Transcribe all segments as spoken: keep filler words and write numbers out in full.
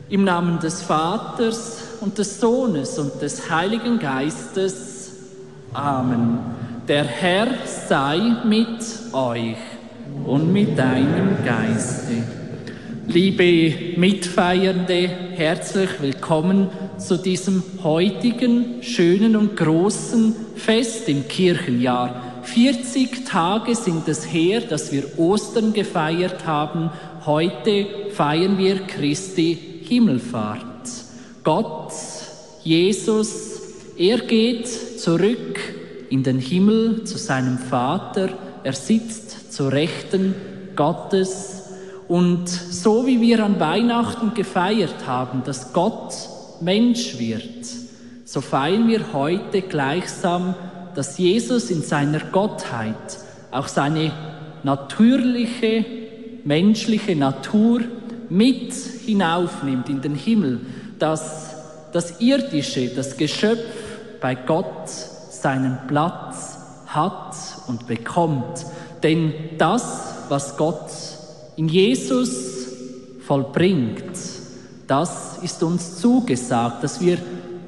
Im Namen des Vaters und des Sohnes und des Heiligen Geistes. Amen. Der Herr sei mit euch und mit deinem Geiste. Liebe Mitfeiernde, herzlich willkommen zu diesem heutigen, schönen und großen Fest im Kirchenjahr. vierzig Tage sind es her, dass wir Ostern gefeiert haben. Heute feiern wir Christi Himmelfahrt. Gott, Jesus, er geht zurück in den Himmel zu seinem Vater. Er sitzt zur Rechten Gottes. Und so wie wir an Weihnachten gefeiert haben, dass Gott Mensch wird, so feiern wir heute gleichsam, dass Jesus in seiner Gottheit auch seine natürliche, menschliche Natur mit hinaufnimmt in den Himmel, dass das Irdische, das Geschöpf bei Gott seinen Platz hat und bekommt. Denn das, was Gott in Jesus vollbringt, das ist uns zugesagt, dass wir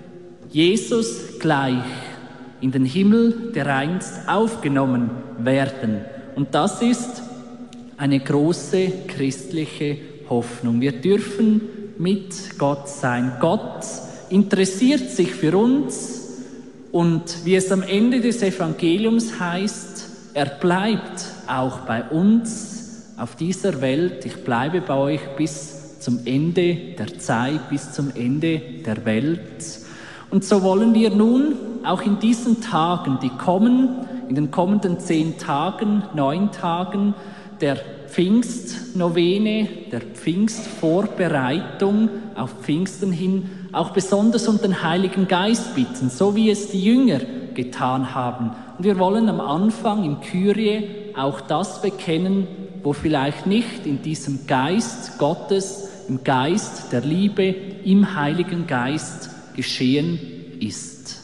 Jesus gleich in den Himmel dereinst aufgenommen werden. Und das ist eine große christliche Hoffnung. Wir dürfen mit Gott sein. Gott interessiert sich für uns und wie es am Ende des Evangeliums heißt, er bleibt auch bei uns auf dieser Welt. Ich bleibe bei euch bis zum Ende der Zeit, bis zum Ende der Welt. Und so wollen wir nun auch in diesen Tagen, die kommen, in den kommenden zehn Tagen, neun Tagen der Pfingstnovene, der Pfingstvorbereitung auf Pfingsten hin, auch besonders um den Heiligen Geist bitten, so wie es die Jünger getan haben. Und wir wollen am Anfang im Kyrie auch das bekennen, wo vielleicht nicht in diesem Geist Gottes, im Geist der Liebe, im Heiligen Geist geschehen ist.